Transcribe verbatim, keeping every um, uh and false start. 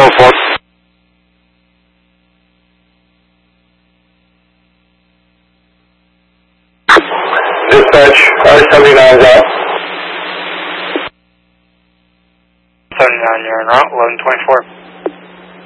oh four. Dispatch, R seventy-nine is out. seventy-nine, you're en route, eleven twenty-four.